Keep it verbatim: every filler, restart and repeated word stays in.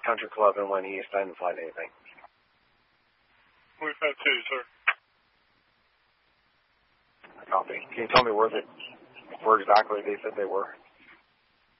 Country Club and went east. I didn't find anything. We've had two, sir. Copy. Can you tell me where they, where exactly they said they were?